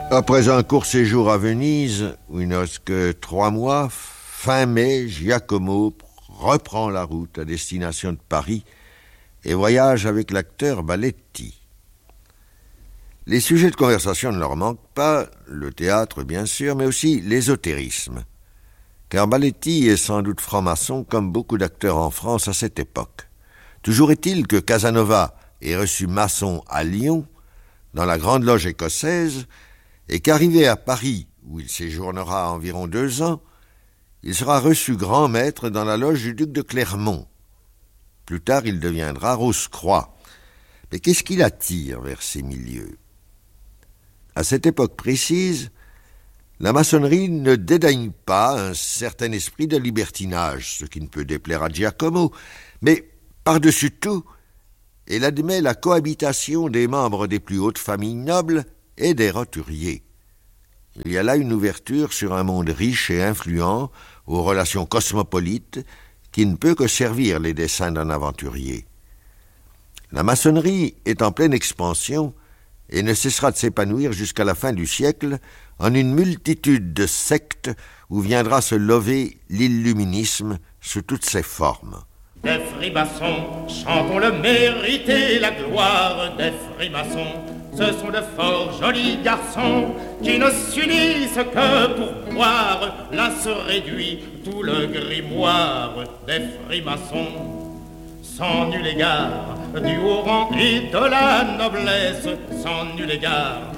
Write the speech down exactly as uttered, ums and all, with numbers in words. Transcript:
Après un court séjour à Venise, où il ne reste que trois mois, fin mai, Giacomo reprend la route à destination de Paris et voyage avec l'acteur Baletti. Les sujets de conversation ne leur manquent pas, le théâtre bien sûr, mais aussi l'ésotérisme. Car Baletti est sans doute franc-maçon comme beaucoup d'acteurs en France à cette époque. Toujours est-il que Casanova est reçu maçon à Lyon, dans la Grande Loge écossaise, et qu'arrivé à Paris, où il séjournera environ deux ans, il sera reçu grand maître dans la loge du duc de Clermont. Plus tard, il deviendra Rose-Croix. Mais qu'est-ce qui l'attire vers ces milieux ? À cette époque précise, la maçonnerie ne dédaigne pas un certain esprit de libertinage, ce qui ne peut déplaire à Giacomo, mais par-dessus tout, elle admet la cohabitation des membres des plus hautes familles nobles et des roturiers. Il y a là une ouverture sur un monde riche et influent, aux relations cosmopolites, qui ne peut que servir les desseins d'un aventurier. La maçonnerie est en pleine expansion et ne cessera de s'épanouir jusqu'à la fin du siècle en une multitude de sectes où viendra se lever l'illuminisme sous toutes ses formes. Des frimaçons, chantons le mérite et la gloire des frimaçons. Ce sont de fort jolis garçons qui ne s'unissent que pour boire. Là se réduit tout le grimoire des frimaçons. Sans nul égard du haut rang et de la noblesse, sans nul égard